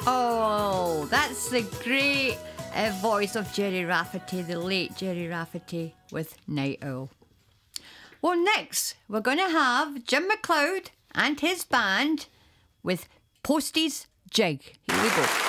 Oh, that's the great voice of Gerry Rafferty, the late Gerry Rafferty with Night Owl. Well, next we're going to have Jim McLeod and his band with Posty's Jig. Here we go.